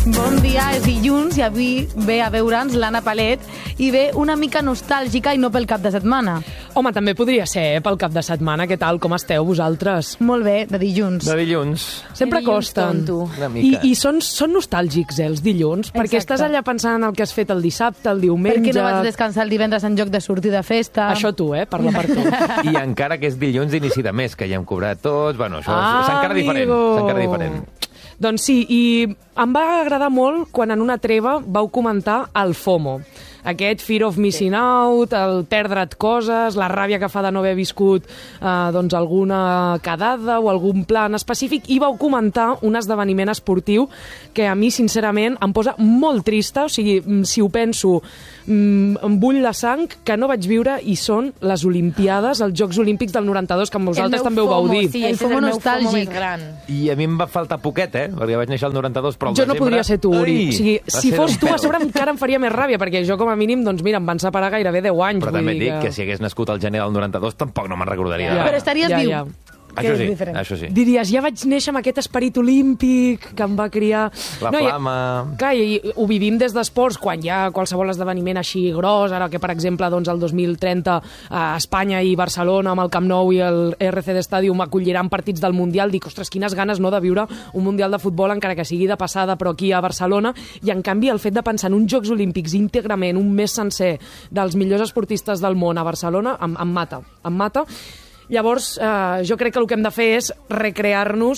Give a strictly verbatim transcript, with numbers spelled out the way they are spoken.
Bon dia, és dilluns i avui ve a veure'ns l'Anna Palet i ve una mica nostàlgica i no pel cap de setmana. Home, també podria ser, eh, pel cap de setmana. Què tal, com esteu vosaltres? Molt bé, de dilluns. De dilluns. Sempre De dilluns costen. tonto. Una I, mica. i són, són nostàlgics, eh, els dilluns, perquè Exacte. estàs allà pensant en el que has fet el dissabte, el diumenge... Per què no vaig descansar el divendres en lloc de sortir de festa? Això tu, eh? Parla per tu. I encara que és dilluns d'inici de mes, que ja hem cobrat tots, bueno, això Ah, és encara diferent. amigo. És encara diferent. Doncs sí, i em va agradar molt quan en una treva vau comentar el FOMO. Aquest fear of missing out, el perdre't coses, la ràbia que fa de no haver viscut eh, doncs alguna quedada o algun plan específic, i vau comentar un esdeveniment esportiu que a mi, sincerament, em posa molt trista. O sigui, si ho penso, em bull la sang, que no vaig viure, i són les Olimpiades, els Jocs Olímpics del noranta-dos, que vosaltres també ho vau dir. Sí, El ese és FOMO el meu FOMO nostàlgic. més gran. I a mi em va faltar poquet, eh? Perquè vaig néixer al noranta-dos, però al Jo no desembre... podria ser tu, Uri. Ai, O sigui, va si ser fos d'un tu, a pèl. sobre encara em faria més ràbia, perquè jo, com a mínim, doncs mira, em van separar gairebé deu anys. Però vull també et dir dic que si hagués nascut al gener del noranta-dos tampoc no me'n recordaria. Ja. Però estaries Ja, viu. ja. que Això és sí, diferent. això sí. Diries, ja vaig néixer amb aquest esperit olímpic que em va criar... La i- flama... Clar, i ho vivim des d'esports, quan hi ha qualsevol esdeveniment així gros, ara que, per exemple, doncs, el dos mil trenta a Espanya i Barcelona, amb el Camp Nou i el R C D Stadium acolliran partits del Mundial, dic, ostres, quines ganes, no?, de viure un Mundial de futbol, encara que sigui de passada, però aquí a Barcelona, i en canvi el fet de pensar en uns Jocs Olímpics íntegrament, un mes sencer, dels millors esportistes del món a Barcelona, em, em mata, em mata. Llavors, eh, jo crec que el que hem de fer és recrear-nos